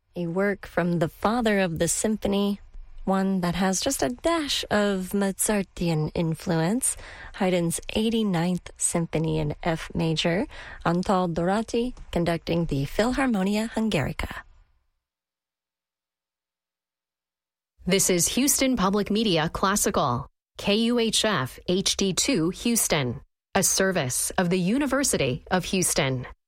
a work from the father of the symphony, one that has just a dash of Mozartian influence, Haydn's 89th Symphony in F major, Antal Dorati conducting the Philharmonia Hungarica. This is Houston Public Media Classical, KUHF HD2 Houston, a service of the University of Houston.